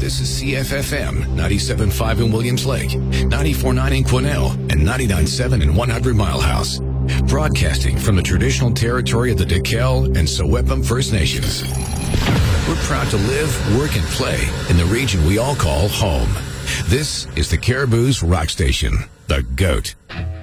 This is CFFM 97.5 in Williams Lake, 94.9 in Quesnel, and 99.7 in 100 Mile House. Broadcasting from the traditional territory of the Dekel and Sewepum First Nations. We're proud to live, work, and play in the region we all call home. This is the Caribou's Rock Station, The GOAT.